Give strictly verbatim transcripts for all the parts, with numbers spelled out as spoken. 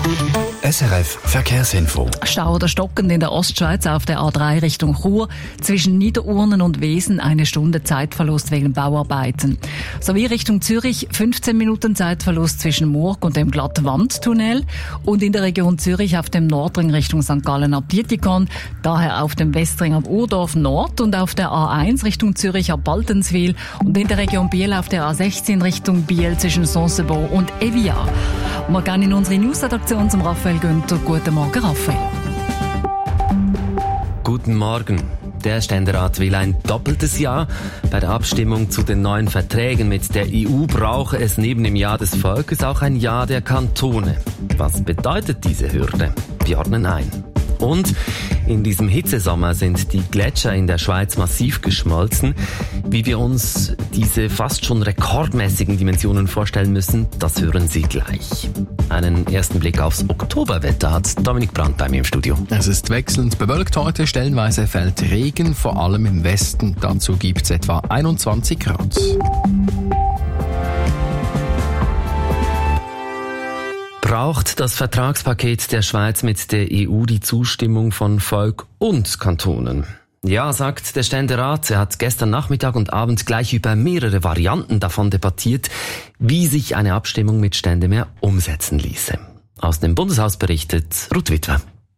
S R F Verkehrsinfo. Stau oder stockend in der Ostschweiz auf der A drei Richtung Chur. Zwischen Niederurnen und Wesen eine Stunde Zeitverlust wegen Bauarbeiten. Sowie Richtung Zürich fünfzehn Minuten Zeitverlust zwischen Murg und dem Glattwandtunnel. Und in der Region Zürich auf dem Nordring Richtung Sankt Gallen ab Dietikon. Daher auf dem Westring ab Urdorf Nord und auf der A eins Richtung Zürich ab Baltenswil. Und in der Region Biel auf der A sechzehn Richtung Biel zwischen Sonsebo und Evia. Und wir gehen in unsere News-Redaktion zum Raphael Günther. Guten Morgen, Raphael. Guten Morgen. Der Ständerat will ein doppeltes Ja. Bei der Abstimmung zu den neuen Verträgen mit der E U brauche es neben dem Ja des Volkes auch ein Ja der Kantone. Was bedeutet diese Hürde? Wir ordnen ein. Und in diesem Hitzesommer sind die Gletscher in der Schweiz massiv geschmolzen. Wie wir uns diese fast schon rekordmäßigen Dimensionen vorstellen müssen, das hören Sie gleich. Einen ersten Blick aufs Oktoberwetter hat Dominik Brandt bei mir im Studio. Es ist wechselnd bewölkt heute, stellenweise fällt Regen, vor allem im Westen. Dazu gibt es etwa einundzwanzig Grad. Braucht das Vertragspaket der Schweiz mit der E U die Zustimmung von Volk und Kantonen? Ja, sagt der Ständerat. Er hat gestern Nachmittag und Abend gleich über mehrere Varianten davon debattiert, wie sich eine Abstimmung mit Ständemeer umsetzen ließe. Aus dem Bundeshaus berichtet Ruth Witwer.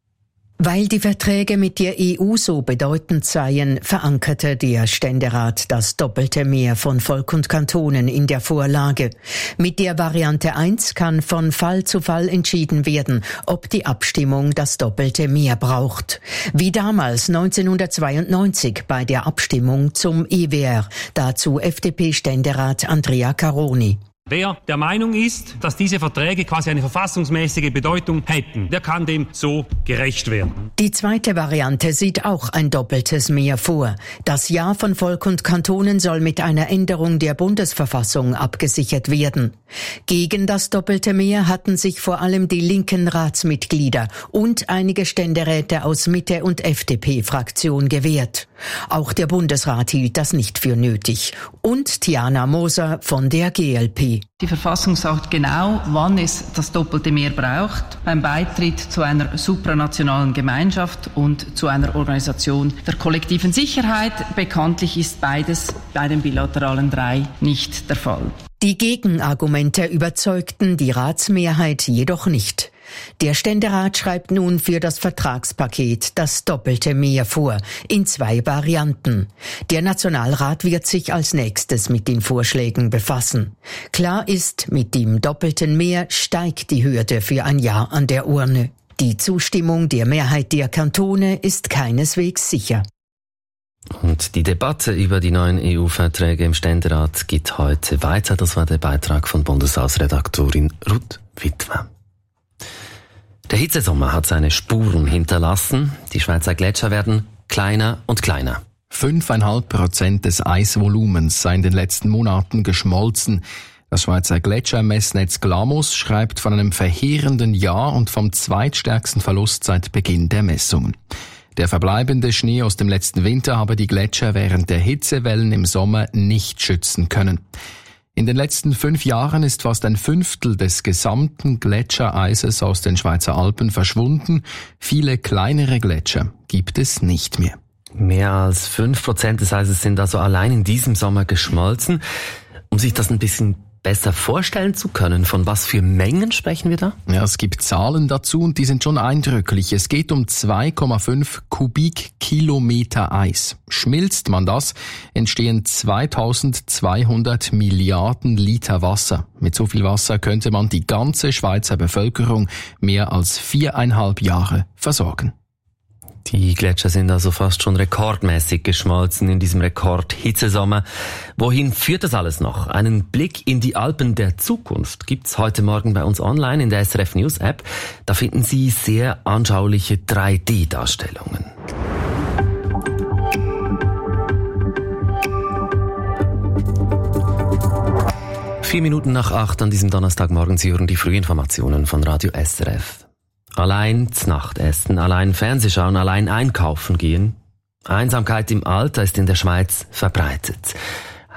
Weil die Verträge mit der E U so bedeutend seien, verankerte der Ständerat das doppelte Mehr von Volk und Kantonen in der Vorlage. Mit der Variante eins kann von Fall zu Fall entschieden werden, ob die Abstimmung das doppelte Mehr braucht. Wie damals neunzehnhundertzweiundneunzig bei der Abstimmung zum E W R. Dazu F D P-Ständerat Andrea Caroni. Wer der Meinung ist, dass diese Verträge quasi eine verfassungsmäßige Bedeutung hätten, der kann dem so gerecht werden. Die zweite Variante sieht auch ein doppeltes Mehr vor. Das Ja von Volk und Kantonen soll mit einer Änderung der Bundesverfassung abgesichert werden. Gegen das doppelte Mehr hatten sich vor allem die linken Ratsmitglieder und einige Ständeräte aus Mitte- und F D P-Fraktion gewehrt. Auch der Bundesrat hielt das nicht für nötig. Und Tiana Moser von der G L P. Die Verfassung sagt genau, wann es das doppelte Mehr braucht, beim Beitritt zu einer supranationalen Gemeinschaft und zu einer Organisation der kollektiven Sicherheit. Bekanntlich ist beides bei den bilateralen drei nicht der Fall. Die Gegenargumente überzeugten die Ratsmehrheit jedoch nicht. Der Ständerat schreibt nun für das Vertragspaket das doppelte Mehr vor, in zwei Varianten. Der Nationalrat wird sich als nächstes mit den Vorschlägen befassen. Klar ist, mit dem doppelten Mehr steigt die Hürde für ein Ja an der Urne. Die Zustimmung der Mehrheit der Kantone ist keineswegs sicher. Und die Debatte über die neuen E U-Verträge im Ständerat geht heute weiter. Das war der Beitrag von Bundeshausredaktorin Ruth Witwer. Der Hitzesommer hat seine Spuren hinterlassen. Die Schweizer Gletscher werden kleiner und kleiner. Fünfeinhalb Prozent des Eisvolumens sei in den letzten Monaten geschmolzen. Das Schweizer Gletschermessnetz Glamus schreibt von einem verheerenden Jahr und vom zweitstärksten Verlust seit Beginn der Messungen. Der verbleibende Schnee aus dem letzten Winter habe die Gletscher während der Hitzewellen im Sommer nicht schützen können. In den letzten fünf Jahren ist fast ein Fünftel des gesamten Gletschereises aus den Schweizer Alpen verschwunden. Viele kleinere Gletscher gibt es nicht mehr. Mehr als fünf Prozent des Eises sind also allein in diesem Sommer geschmolzen. Um sich das ein bisschen besser vorstellen zu können, von was für Mengen sprechen wir da? Ja, es gibt Zahlen dazu und die sind schon eindrücklich. Es geht um zwei Komma fünf Kubikkilometer Eis. Schmilzt man das, entstehen zweitausendzweihundert Milliarden Liter Wasser. Mit so viel Wasser könnte man die ganze Schweizer Bevölkerung mehr als viereinhalb Jahre versorgen. Die Gletscher sind also fast schon rekordmäßig geschmolzen in diesem Rekord-Hitzesommer. Wohin führt das alles noch? Einen Blick in die Alpen der Zukunft gibt's heute Morgen bei uns online in der S R F News App. Da finden Sie sehr anschauliche drei D Darstellungen. Vier Minuten nach acht an diesem Donnerstagmorgen. Sie hören die Frühinformationen von Radio S R F. Allein Znachtessen, allein Fernsehschauen, allein einkaufen gehen. Einsamkeit im Alter ist in der Schweiz verbreitet.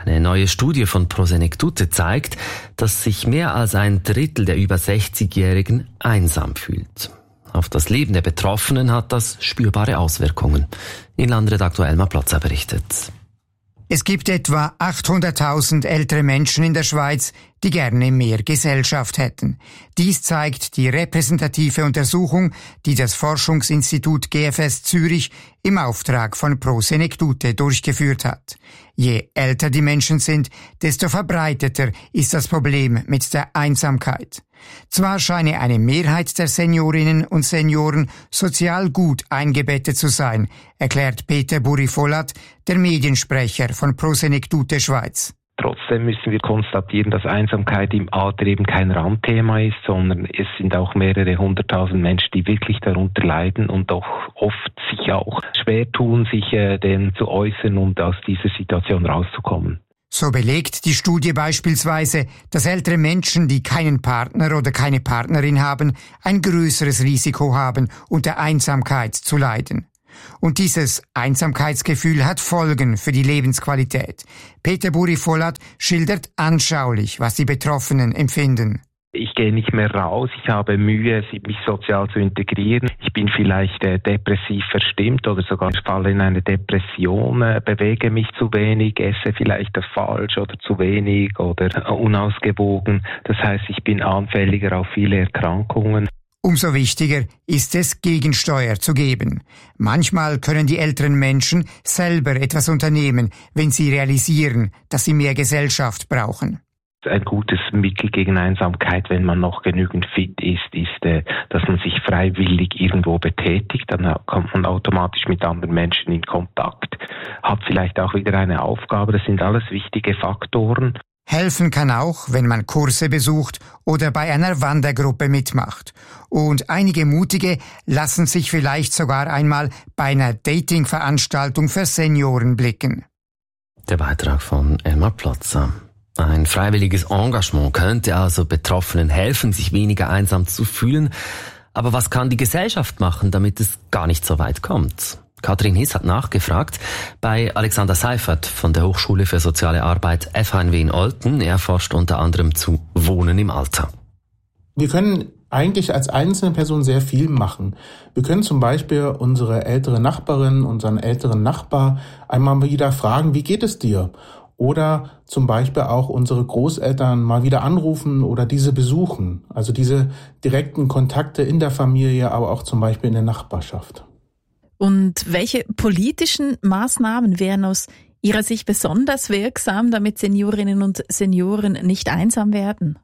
Eine neue Studie von Prosenektute zeigt, dass sich mehr als ein Drittel der über sechzigjährigen einsam fühlt. Auf das Leben der Betroffenen hat das spürbare Auswirkungen. Inlandredaktor Elmar Plotzer berichtet. Es gibt etwa achthunderttausend ältere Menschen in der Schweiz, die gerne mehr Gesellschaft hätten. Dies zeigt die repräsentative Untersuchung, die das Forschungsinstitut G F S Zürich im Auftrag von Prosenektute durchgeführt hat. Je älter die Menschen sind, desto verbreiteter ist das Problem mit der Einsamkeit. Zwar scheine eine Mehrheit der Seniorinnen und Senioren sozial gut eingebettet zu sein, erklärt Peter Buri-Vollat, der Mediensprecher von Prosenektute Schweiz. Trotzdem müssen wir konstatieren, dass Einsamkeit im Alter eben kein Randthema ist, sondern es sind auch mehrere hunderttausend Menschen, die wirklich darunter leiden und doch oft sich auch schwer tun, sich äh, dem zu äußern und aus dieser Situation rauszukommen. So belegt die Studie beispielsweise, dass ältere Menschen, die keinen Partner oder keine Partnerin haben, ein größeres Risiko haben, unter Einsamkeit zu leiden. Und dieses Einsamkeitsgefühl hat Folgen für die Lebensqualität. Peter Buri-Vollat schildert anschaulich, was die Betroffenen empfinden. Ich gehe nicht mehr raus, ich habe Mühe, mich sozial zu integrieren. Ich bin vielleicht äh, depressiv verstimmt oder sogar falle in eine Depression, äh, bewege mich zu wenig, esse vielleicht falsch oder zu wenig oder äh, unausgewogen. Das heißt, ich bin anfälliger auf viele Erkrankungen. Umso wichtiger ist es, Gegensteuer zu geben. Manchmal können die älteren Menschen selber etwas unternehmen, wenn sie realisieren, dass sie mehr Gesellschaft brauchen. Ein gutes Mittel gegen Einsamkeit, wenn man noch genügend fit ist, ist, äh, dass man sich freiwillig irgendwo betätigt. Dann kommt man automatisch mit anderen Menschen in Kontakt, hat vielleicht auch wieder eine Aufgabe. Das sind alles wichtige Faktoren. Helfen kann auch, wenn man Kurse besucht oder bei einer Wandergruppe mitmacht. Und einige Mutige lassen sich vielleicht sogar einmal bei einer Dating-Veranstaltung für Senioren blicken. Der Beitrag von Elmar Plotzer. Ein freiwilliges Engagement könnte also Betroffenen helfen, sich weniger einsam zu fühlen. Aber was kann die Gesellschaft machen, damit es gar nicht so weit kommt? Katrin Hiss hat nachgefragt bei Alexander Seifert von der Hochschule für Soziale Arbeit F H N W in Olten. Er forscht unter anderem zu Wohnen im Alter. Wir können eigentlich als einzelne Person sehr viel machen. Wir können zum Beispiel unsere ältere Nachbarin, unseren älteren Nachbar einmal wieder fragen, wie geht es dir? Oder zum Beispiel auch unsere Großeltern mal wieder anrufen oder diese besuchen. Also diese direkten Kontakte in der Familie, aber auch zum Beispiel in der Nachbarschaft. Und welche politischen Maßnahmen wären aus Ihrer Sicht besonders wirksam, damit Seniorinnen und Senioren nicht einsam werden?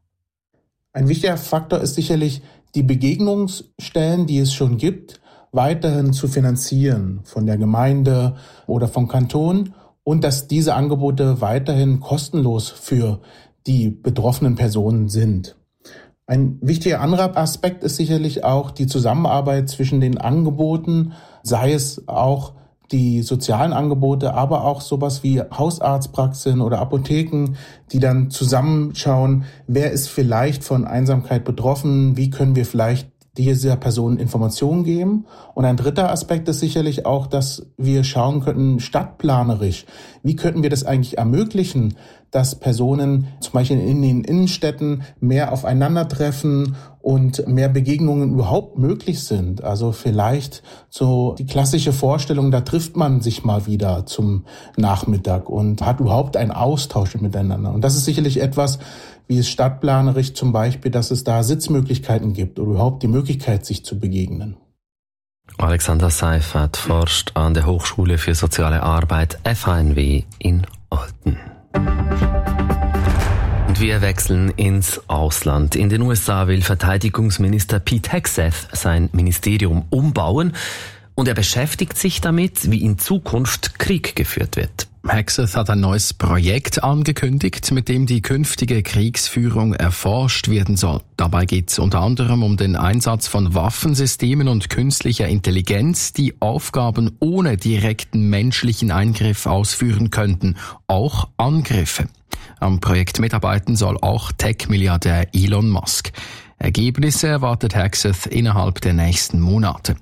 Ein wichtiger Faktor ist sicherlich, die Begegnungsstellen, die es schon gibt, weiterhin zu finanzieren von der Gemeinde oder vom Kanton und dass diese Angebote weiterhin kostenlos für die betroffenen Personen sind. Ein wichtiger anderer Aspekt ist sicherlich auch die Zusammenarbeit zwischen den Angeboten, sei es auch die sozialen Angebote, aber auch sowas wie Hausarztpraxen oder Apotheken, die dann zusammenschauen, wer ist vielleicht von Einsamkeit betroffen, wie können wir vielleicht dieser Person Informationen geben. Und ein dritter Aspekt ist sicherlich auch, dass wir schauen könnten, stadtplanerisch, wie könnten wir das eigentlich ermöglichen, dass Personen zum Beispiel in den Innenstädten mehr aufeinandertreffen und mehr Begegnungen überhaupt möglich sind. Also vielleicht so die klassische Vorstellung, da trifft man sich mal wieder zum Nachmittag und hat überhaupt einen Austausch miteinander. Und das ist sicherlich etwas, wie es stadtplanerisch zum Beispiel, dass es da Sitzmöglichkeiten gibt oder überhaupt die Möglichkeit, sich zu begegnen. Alexander Seifert forscht an der Hochschule für Soziale Arbeit F H N W in Olten. Und wir wechseln ins Ausland. In den U S A will Verteidigungsminister Pete Hegseth sein Ministerium umbauen und er beschäftigt sich damit, wie in Zukunft Krieg geführt wird. Hegseth hat ein neues Projekt angekündigt, mit dem die künftige Kriegsführung erforscht werden soll. Dabei geht es unter anderem um den Einsatz von Waffensystemen und künstlicher Intelligenz, die Aufgaben ohne direkten menschlichen Eingriff ausführen könnten, auch Angriffe. Am Projekt mitarbeiten soll auch Tech-Milliardär Elon Musk. Ergebnisse erwartet Hegseth innerhalb der nächsten Monate.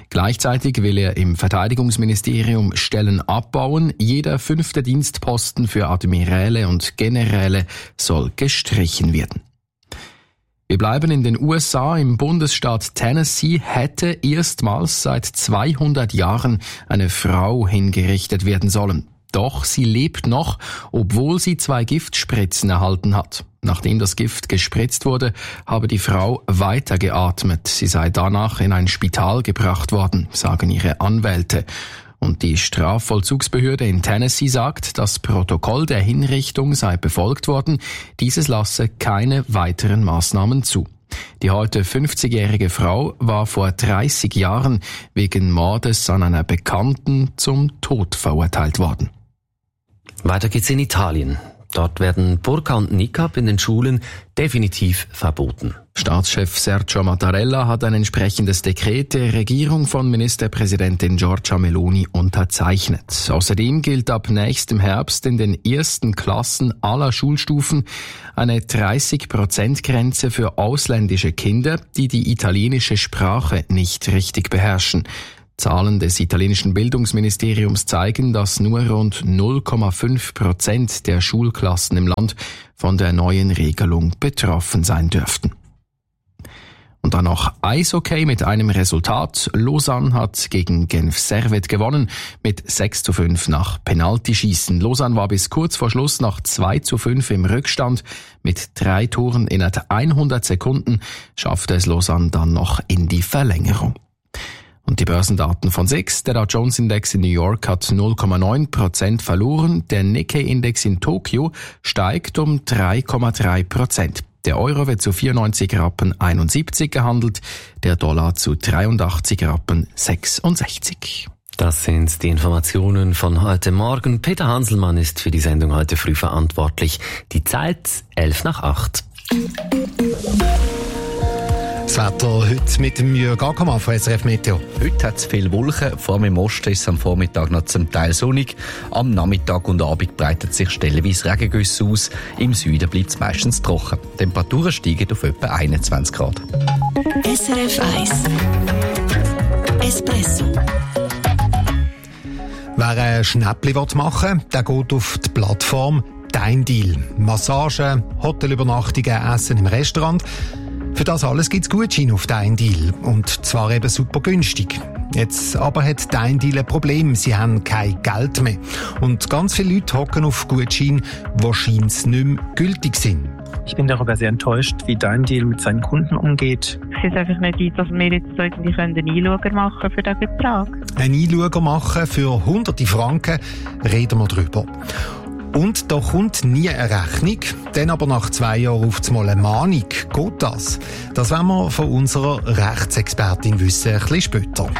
Gleichzeitig will er im Verteidigungsministerium Stellen abbauen. Jeder fünfte Dienstposten für Admiräle und Generäle soll gestrichen werden. Wir bleiben in den U S A. Im Bundesstaat Tennessee hätte erstmals seit zweihundert Jahren eine Frau hingerichtet werden sollen. Doch sie lebt noch, obwohl sie zwei Giftspritzen erhalten hat. Nachdem das Gift gespritzt wurde, habe die Frau weitergeatmet. Sie sei danach in ein Spital gebracht worden, sagen ihre Anwälte. Und die Strafvollzugsbehörde in Tennessee sagt, das Protokoll der Hinrichtung sei befolgt worden. Dieses lasse keine weiteren Maßnahmen zu. Die heute fünfzigjährige Frau war vor dreißig Jahren wegen Mordes an einer Bekannten zum Tod verurteilt worden. Weiter geht's in Italien. Dort werden Burka und Niqab in den Schulen definitiv verboten. Staatschef Sergio Mattarella hat ein entsprechendes Dekret der Regierung von Ministerpräsidentin Giorgia Meloni unterzeichnet. Außerdem gilt ab nächstem Herbst in den ersten Klassen aller Schulstufen eine dreißig Prozent Grenze für ausländische Kinder, die die italienische Sprache nicht richtig beherrschen. Zahlen des italienischen Bildungsministeriums zeigen, dass nur rund null Komma fünf Prozent der Schulklassen im Land von der neuen Regelung betroffen sein dürften. Und dann noch Eishockey mit einem Resultat. Lausanne hat gegen Genf Servette gewonnen mit sechs zu fünf nach Penaltyschießen. Lausanne war bis kurz vor Schluss nach zwei zu fünf im Rückstand. Mit drei Toren innerhalb hundert Sekunden schaffte es Lausanne dann noch in die Verlängerung. Und die Börsendaten von S I X. Der Dow Jones Index in New York hat null Komma neun Prozent verloren. Der Nikkei Index in Tokio steigt um drei Komma drei Prozent. Der Euro wird zu vierundneunzig Rappen einundsiebzig gehandelt, der Dollar zu dreiundachtzig Rappen sechsundsechzig. Das sind die Informationen von heute Morgen. Peter Hanselmann ist für die Sendung heute früh verantwortlich. Die Zeit elf nach acht. Das Wetter heute mit dem Jürgen Ackermann von S R F Meteo. Heute hat es viele Wolken, vor allem im Osten ist es am Vormittag noch zum Teil sonnig. Am Nachmittag und Abend breitet sich stellenweise Regengüsse aus. Im Süden bleibt es meistens trocken. Die Temperaturen steigen auf etwa einundzwanzig Grad. S R F eins Espresso. Wer ein Schnäppli machen will, der geht auf die Plattform Dein Deal. Massagen, Hotelübernachtungen, Essen im Restaurant. Für das alles gibt es Gutscheine auf Dein Deal. Und zwar eben super günstig. Jetzt aber hat Dein Deal ein Problem. Sie haben kein Geld mehr. Und ganz viele Leute hocken auf Gutscheine, die scheinbar nicht mehr gültig sind. Ich bin darüber sehr enttäuscht, wie Dein Deal mit seinen Kunden umgeht. Ich sehe es einfach nicht ein, dass wir jetzt irgendwie einen Einschauer machen für diesen Betrag. Ein Einschauer machen für hunderte Franken, reden wir drüber. Und da kommt nie eine Rechnung, dann aber nach zwei Jahren auf einmal eine Mahnung. Geht das? Das wollen wir von unserer Rechtsexpertin wissen, ein bisschen später.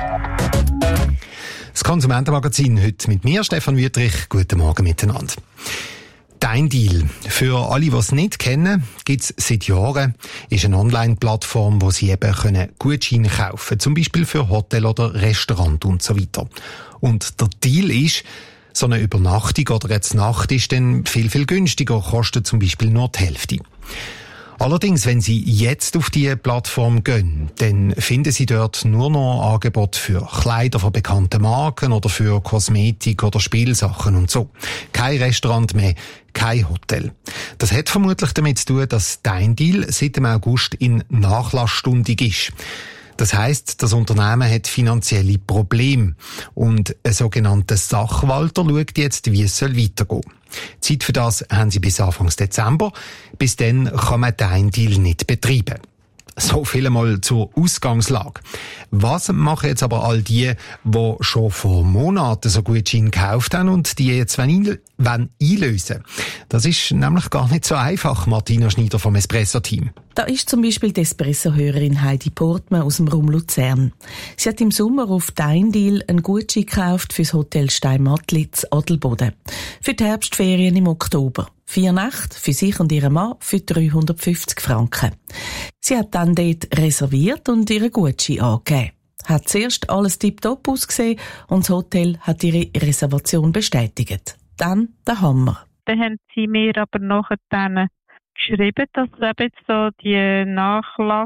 Das Konsumentenmagazin heute mit mir, Stefan Wüthrich. Guten Morgen miteinander. Dein Deal. Für alle, die es nicht kennen, gibt es seit Jahren. Ist eine Online-Plattform, wo Sie eben können Gutscheine kaufen können. Zum Beispiel für Hotel oder Restaurant und so weiter. Und der Deal ist, so eine Übernachtung oder jetzt Nacht ist dann viel, viel günstiger, kostet zum Beispiel nur die Hälfte. Allerdings, wenn Sie jetzt auf die Plattform gehen, dann finden Sie dort nur noch Angebote für Kleider von bekannten Marken oder für Kosmetik oder Spielsachen und so. Kein Restaurant mehr, kein Hotel. Das hat vermutlich damit zu tun, dass Dein Deal seit dem August in nachlassstündig ist. Das heisst, das Unternehmen hat finanzielle Probleme und ein sogenannter Sachwalter schaut jetzt, wie es weitergehen soll. Zeit für das haben sie bis Anfang Dezember. Bis dann kann man Dein Deal nicht betreiben. So viel einmal zur Ausgangslage. Was machen jetzt aber all die, die schon vor Monaten so Gutscheine gekauft haben und die jetzt einlösen wollen? Das ist nämlich gar nicht so einfach, Martina Schneider vom Espresso-Team. Da ist zum Beispiel die Espresso-Hörerin Heidi Portmann aus dem Raum Luzern. Sie hat im Sommer auf Dein Deal einen Gutschein gekauft fürs Hotel Steinmattlitz Adelboden. Für die Herbstferien im Oktober. Vier Nächte für sich und ihren Mann für dreihundertfünfzig Franken. Sie hat dann dort reserviert und ihren Gutschein angegeben. Hat zuerst alles tipptopp ausgesehen und das Hotel hat ihre Reservation bestätigt. Dann der Hammer. Dann haben sie mir aber nachher dann geschrieben, dass eben so die Nachlassstände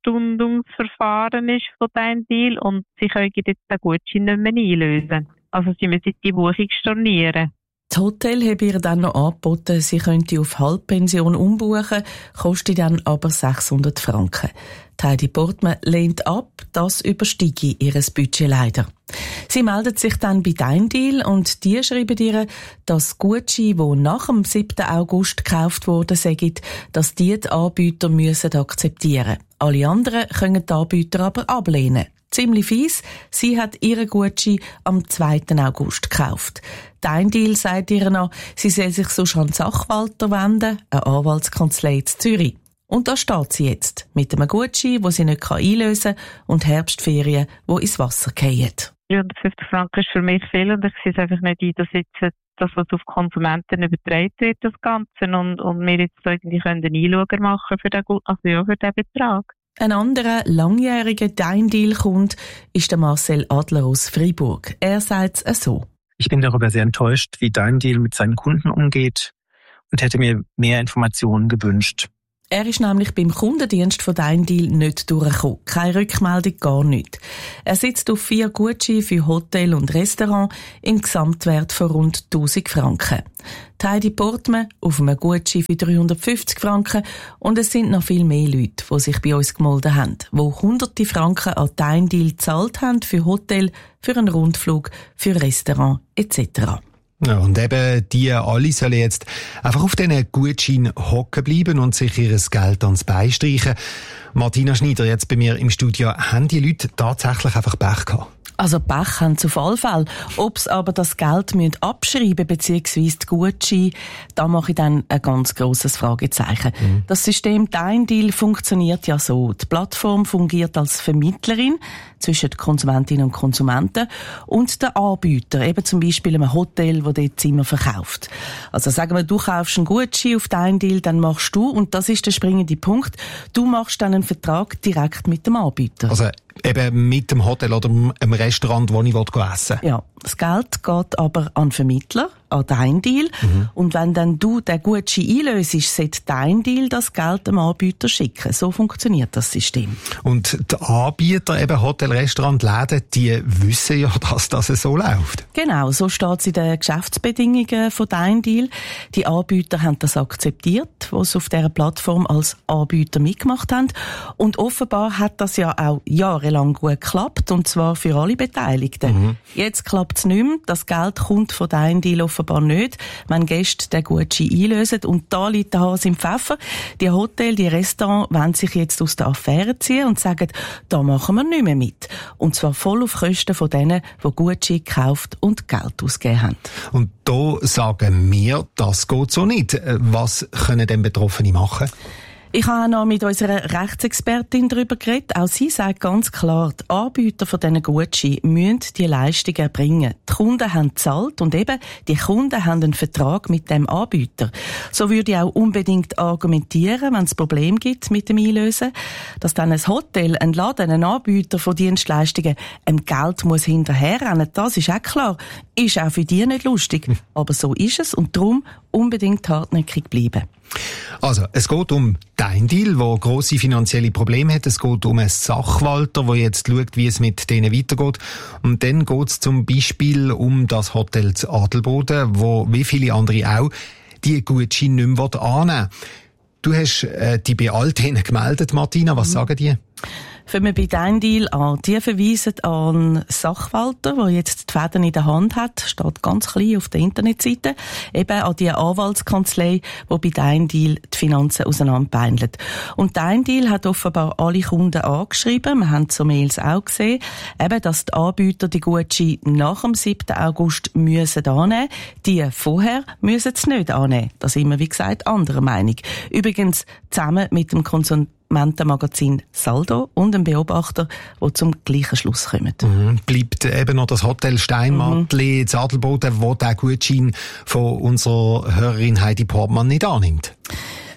Stundungsverfahren ist von diesem Deal und sie können jetzt den Gutschein nicht mehr einlösen. Also sie müssen die Buchung stornieren. Das Hotel habe ihr dann noch angeboten, sie könnte auf Halbpension umbuchen, kostet dann aber sechshundert Franken. Die Heidi Portmann lehnt ab, das übersteige ihr Budget leider. Sie meldet sich dann bei Deindeal und die schreiben ihr, dass Gutscheine, die nach dem siebten August gekauft wurden, sagen, dass die die Anbieter müssen akzeptieren müssen. Alle anderen können die Anbieter aber ablehnen. Ziemlich fies, sie hat ihren Gutschein am zweiten August gekauft. Deindeal sagt ihr noch, sie soll sich sonst an den Sachwalter wenden, eine Anwaltskanzlei in Zürich. Und da steht sie jetzt, mit einem Gutschein, den sie nicht einlösen kann, und Herbstferien, die ins Wasser fallen. dreihundertfünfzig Franken ist für mich viel und ich sehe es einfach nicht ein, dass jetzt das, was auf Konsumenten übertragen wird, das Ganze, und, und wir jetzt irgendwie einen Einschau machen für den, also ja, für den Betrag. Ein anderer langjähriger Deindeal-Kunde ist der Marcel Adler aus Freiburg. Er sagt es so. Ich bin darüber sehr enttäuscht, wie Deindeal mit seinen Kunden umgeht und hätte mir mehr Informationen gewünscht. Er ist nämlich beim Kundendienst von Deindeal nicht durchgekommen. Keine Rückmeldung, gar nichts. Er sitzt auf vier Gutscheine für Hotel und Restaurant im Gesamtwert von rund tausend Franken. Die Heidi Portmann auf einem Gutschein für dreihundertfünfzig Franken und es sind noch viel mehr Leute, die sich bei uns gemeldet haben, die hunderte Franken an Deindeal gezahlt haben für Hotel, für einen Rundflug, für Restaurant et cetera. Ja, und eben die alle sollen jetzt einfach auf diesen Gutschein hocken bleiben und sich ihr Geld ans Bein streichen. Martina Schneider, jetzt bei mir im Studio, haben die Leute tatsächlich einfach Pech gehabt? Also Pech haben sie auf alle Fälle. Ob sie aber das Geld abschreiben müssen, bzw. die Gutscheine, da mache ich dann ein ganz grosses Fragezeichen. Mhm. Das System Deindeal funktioniert ja so. Die Plattform fungiert als Vermittlerin zwischen Konsumentinnen und Konsumenten und der Anbieter, eben zum Beispiel einem Hotel, das dort Zimmer verkauft. Also sagen wir, du kaufst einen Gutschein auf Deindeal, dann machst du, und das ist der springende Punkt, du machst dann einen Vertrag direkt mit dem Anbieter. Also eben mit dem Hotel oder einem Restaurant, wo ich essen will. Ja, das Geld geht aber an den Vermittler, an Deindeal. Mhm. Und wenn dann du den Gutschein einlösest, sollte Deindeal das Geld dem Anbieter schicken. So funktioniert das System. Und die Anbieter, eben Hotel, Restaurant, Läden, die wissen ja, dass das so läuft. Genau, so steht es in den Geschäftsbedingungen von Deindeal. Die Anbieter haben das akzeptiert, die es auf dieser Plattform als Anbieter mitgemacht haben. Und offenbar hat das ja auch jahrelang gut geklappt, und zwar für alle Beteiligten. Mhm. Jetzt klappt es nicht mehr. Das Geld kommt von Deindeal offenbar nicht, wenn Gäste den Gutschein einlösen. Und da liegt der Hase im Pfeffer. Die Hotels, die Restaurants wollen sich jetzt aus der Affäre ziehen und sagen, da machen wir nicht mehr mit. Und zwar voll auf Kosten von denen, die Gutscheine gekauft und Geld ausgegeben haben. Und da sagen wir, das geht so nicht. Was können denn Betroffene machen? Ich habe auch noch mit unserer Rechtsexpertin darüber geredet. Auch sie sagt ganz klar, die Anbieter von diesen Gutscheinen müssen die Leistungen erbringen. Die Kunden haben gezahlt und eben, die Kunden haben einen Vertrag mit dem Anbieter. So würde ich auch unbedingt argumentieren, wenn es Probleme gibt mit dem Einlösen, dass dann ein Hotel, ein Laden, ein Anbieter von Dienstleistungen ein Geld muss hinterherrennen. Das ist auch klar. Ist auch für die nicht lustig. Aber so ist es und darum unbedingt hartnäckig bleiben. Also, es geht um Deindeal, der grosse finanzielle Probleme hat. Es geht um einen Sachwalter, der jetzt schaut, wie es mit denen weitergeht. Und dann geht es zum Beispiel um das Hotel zu Adelboden, wo, wie viele andere auch, die Gutscheine nicht mehr annehmen will. Du hast äh, die bei all denen gemeldet, Martina. Was mhm. sagen die? Fangen wir bei Deindeal an. Die verweisen an Sachwalter, der jetzt die Fäden in der Hand hat, steht ganz klein auf der Internetseite, eben an die Anwaltskanzlei, die bei Deindeal die Finanzen auseinanderbeindelt. Und Deindeal hat offenbar alle Kunden angeschrieben, wir haben so Mails auch gesehen, eben, dass die Anbieter die Gutscheine nach dem siebten August müssen annehmen. Die vorher müssen es nicht annehmen. Da sind wir, wie gesagt, anderer Meinung. Übrigens zusammen mit dem Konsum Magazin Saldo und ein Beobachter, der zum gleichen Schluss kommen. Mhm. Bleibt eben noch das Hotel Steinmatli mhm. in Adelboden, wo der Gutschein von unserer Hörerin Heidi Portmann nicht annimmt.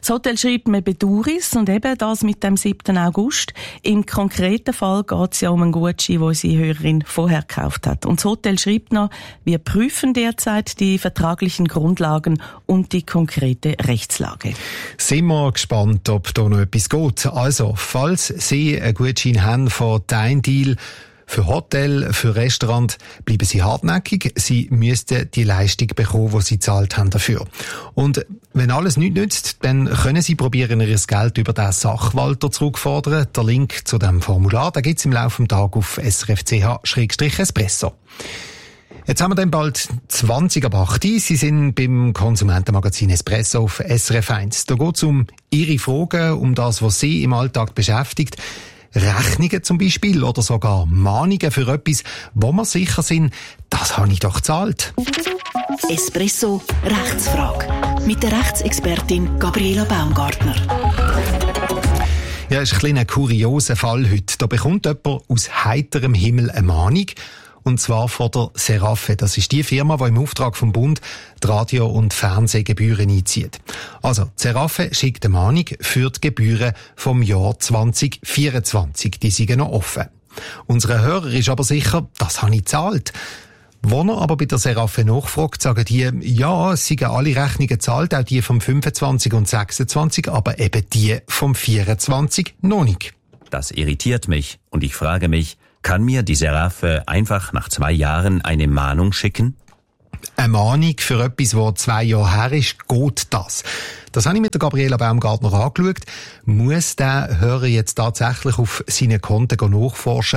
Das Hotel schreibt, man bedauere es und eben das mit dem siebten August. Im konkreten Fall geht es ja um einen Gutschein, den unsere Hörerin vorher gekauft hat. Und das Hotel schreibt noch, wir prüfen derzeit die vertraglichen Grundlagen und die konkrete Rechtslage. Sind wir gespannt, ob da noch etwas geht. Also, falls Sie einen Gutschein haben von Dein Deal für Hotel, für Restaurant, bleiben Sie hartnäckig. Sie müssten die Leistung bekommen, die Sie gezahlt haben dafür. Und wenn alles nichts nützt, dann können Sie probieren, Ihr Geld über den Sachwalter zurückfordern. Der Link zu diesem Formular, den gibt es im Laufe des Tages auf S R F C H Espresso. Jetzt haben wir dann bald zwanzig ab acht. Sie sind beim Konsumentenmagazin Espresso auf S R F eins. Da geht es um Ihre Fragen, um das, was Sie im Alltag beschäftigt. Rechnungen zum Beispiel oder sogar Mahnungen für etwas, wo wir sicher sind, das habe ich doch gezahlt. Espresso Rechtsfrage mit der Rechtsexpertin Gabriela Baumgartner. Ja, ist ein kleiner kurioser Fall heute. Da bekommt jemand aus heiterem Himmel eine Mahnung. Und zwar von der Seraffe. Das ist die Firma, die im Auftrag vom Bund die Radio- und Fernsehgebühren einzieht. Also, die Seraffe schickt eine Mahnung für die Gebühren vom Jahr zwanzig vierundzwanzig. Die sind noch offen. Unser Hörer ist aber sicher, das habe ich gezahlt. Wenn er aber bei der Seraffe nachfragt, sagen die, ja, es sind alle Rechnungen gezahlt, auch die vom fünfundzwanzig und sechsundzwanzig, aber eben die vom vierundzwanzig noch nicht. Das irritiert mich und ich frage mich, kann mir die Seraffe einfach nach zwei Jahren eine Mahnung schicken? Eine Mahnung für etwas, das zwei Jahre her ist, geht das? Das habe ich mit der Gabriela Baumgartner angeschaut. Muss der Hörer jetzt tatsächlich auf seine Konten nachforschen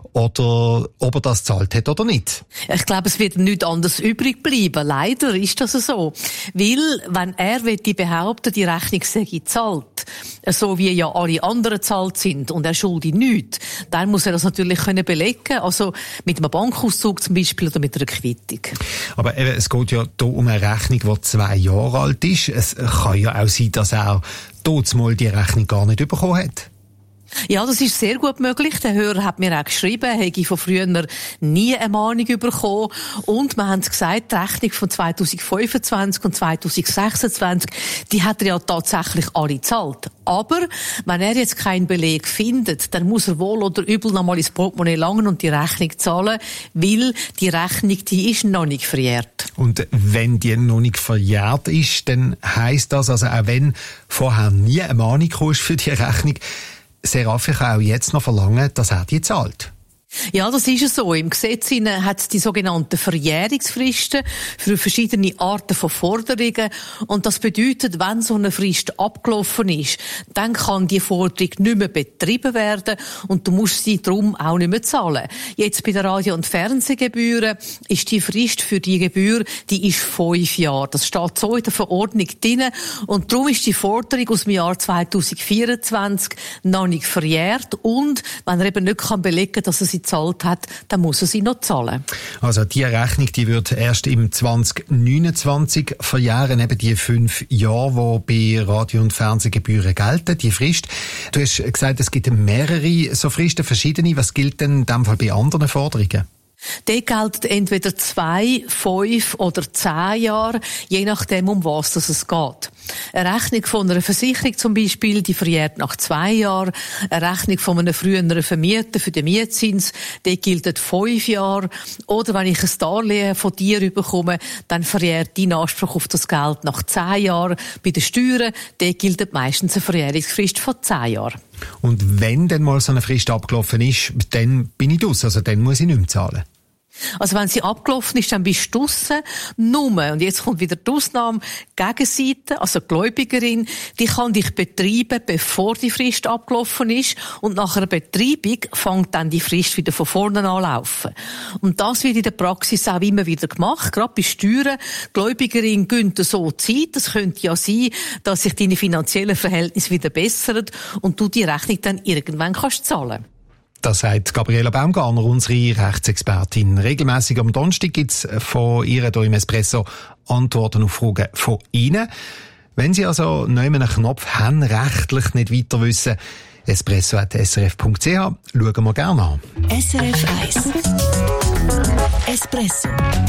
oder ob er das gezahlt hat oder nicht? Ich glaube, es wird nichts anderes übrig bleiben. Leider ist das so. Weil, wenn er behaupten, die Rechnung sei gezahlt, so wie ja alle anderen gezahlt sind und er schuldet nichts, dann muss er das natürlich können belegen, also mit einem Bankauszug zum Beispiel oder mit einer Quittung. Aber eben, es geht ja hier um eine Rechnung, die zwei Jahre alt ist. Es kann ja auch sein, dass er dort mal die Rechnung gar nicht bekommen hat. Ja, das ist sehr gut möglich. Der Hörer hat mir auch geschrieben, er hätte von früher nie eine Mahnung bekommen. Und wir haben es gesagt, die Rechnung von zweitausendfünfundzwanzig und zweitausendsechsundzwanzig, die hat er ja tatsächlich alle gezahlt. Aber wenn er jetzt keinen Beleg findet, dann muss er wohl oder übel noch mal ins Portemonnaie langen und die Rechnung zahlen, weil die Rechnung, die ist noch nicht verjährt. Und wenn die noch nicht verjährt ist, dann heisst das, also auch wenn vorher nie eine Mahnung kam für die Rechnung, Seraffe kann auch jetzt noch verlangen, dass er die zahlt. Ja, das ist es so. Im Gesetz hat es die sogenannten Verjährungsfristen für verschiedene Arten von Forderungen. Und das bedeutet, wenn so eine Frist abgelaufen ist, dann kann die Forderung nicht mehr betrieben werden und du musst sie darum auch nicht mehr zahlen. Jetzt bei der Radio- und Fernsehgebühren ist die Frist für die Gebühr, die ist fünf Jahre. Das steht so in der Verordnung drin. Und darum ist die Forderung aus dem Jahr zweitausendvierundzwanzig noch nicht verjährt. Und wenn er eben nicht kann belegen, dass er sie gezahlt hat, dann muss er sie noch zahlen. Also die Rechnung, die wird erst im zwanzig neunundzwanzig verjähren, eben die fünf Jahre, die bei Radio- und Fernsehgebühren gelten, die Frist. Du hast gesagt, es gibt mehrere so Fristen, verschiedene. Was gilt denn in diesem Fall bei anderen Forderungen? Dort gelten entweder zwei, fünf oder zehn Jahre, je nachdem, um was das es geht. Eine Rechnung von einer Versicherung zum Beispiel, die verjährt nach zwei Jahren. Eine Rechnung von einem früheren Vermieter für den Mietzins, die gilt fünf Jahre. Oder wenn ich ein Darlehen von dir bekomme, dann verjährt dein Anspruch auf das Geld nach zehn Jahren. Bei den Steuern, die gilt meistens eine Verjährungsfrist von zehn Jahren. Und wenn dann mal so eine Frist abgelaufen ist, dann bin ich draus, also dann muss ich nicht mehr zahlen. Also wenn sie abgelaufen ist, dann bist du draussen. Nur, und jetzt kommt wieder die Ausnahme, Gegenseite, also die Gläubigerin, die kann dich betreiben, bevor die Frist abgelaufen ist. Und nach einer Betreibung fängt dann die Frist wieder von vorne an laufen. Und das wird in der Praxis auch immer wieder gemacht, gerade bei Steuern. Die Gläubigerin gönnt so Zeit. Es könnte ja sein, dass sich deine finanziellen Verhältnisse wieder bessern und du die Rechnung dann irgendwann kannst zahlen. Das sagt Gabriela Baumgartner, unsere Rechtsexpertin. Regelmäßig am Donnerstag gibt's von ihr hier im Espresso Antworten auf Fragen von Ihnen. Wenn Sie also noch einen Knopf haben, rechtlich nicht weiter wissen, espresso at s r f punkt c h, schauen wir gerne an. S R F eins Espresso.